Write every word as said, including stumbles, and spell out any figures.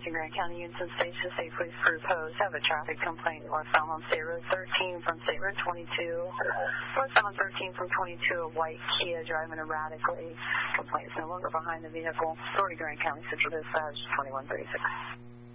Attention Grant County Units and Station State Police Crew Post. Have a traffic complaint northbound on State Road thirteen from State Road twenty-two. Northbound on thirteen from twenty-two, a white Kia driving erratically. Complaint is no longer behind the vehicle. Authority Grant County Central Dispatch twenty-one thirty-six.